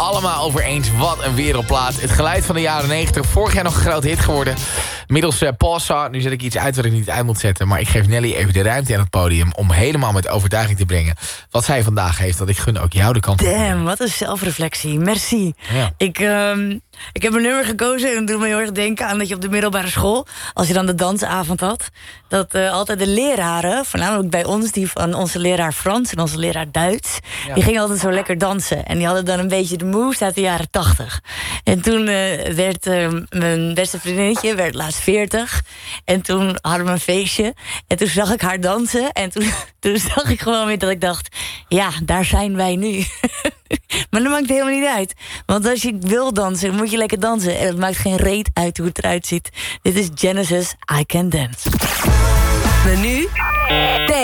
allemaal over eens. Wat een wereldplaat. Het geluid van de jaren 90. Vorig jaar nog een grote hit geworden. Middels Pausa. Nu zet ik iets uit wat ik niet uit moet zetten. Maar ik geef Nelly even de ruimte aan het podium om helemaal met overtuiging te brengen wat zij vandaag heeft. Want ik gun ook jou de kant. Damn, wat een zelfreflectie. Merci. Ja. Ik heb een nummer gekozen en het doet me heel erg denken aan dat je op de middelbare school, als je dan de dansavond had, dat altijd de leraren, voornamelijk bij ons, die van onze leraar Frans en onze leraar Duits, die gingen altijd zo lekker dansen. En die hadden dan een beetje de moves uit de jaren 80. En toen werd mijn beste vriendinnetje werd laatst 40. En toen hadden we een feestje. En toen zag ik haar dansen. En toen zag ik gewoon weer dat ik dacht, ja, daar zijn wij nu. Maar dat maakt helemaal niet uit. Want als je wil dansen, moet je lekker dansen. En het maakt geen reet uit hoe het eruit ziet. Dit is Genesis, I Can Dance. Menu